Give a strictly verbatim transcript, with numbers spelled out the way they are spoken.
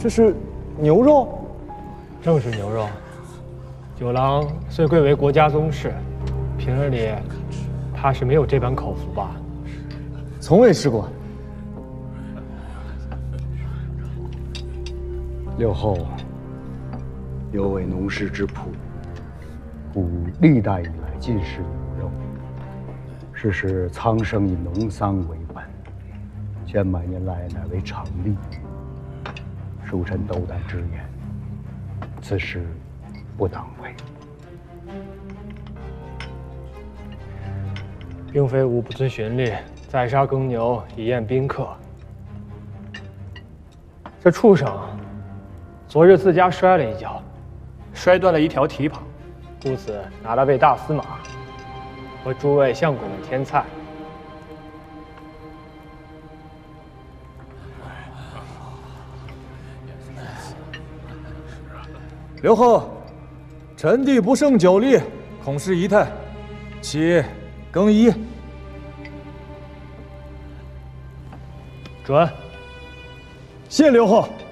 这是牛肉？ 正是牛肉。九郎虽贵为国家宗室，平日里怕是没有这般口福吧？ 从未吃过。 六后有为农事之朴，故历代以来尽食牛肉。世时苍生以农桑为本，千百年来乃为常例。恕臣斗胆直言，此事不当为。 并非吾不遵循例，宰杀耕牛以宴宾客。这畜生昨日自家摔了一跤，摔断了一条蹄膀，故此拿来喂大司马和诸位相公们添菜。 刘后，臣弟不胜酒力，恐失仪态，其更衣。 准。 谢刘后。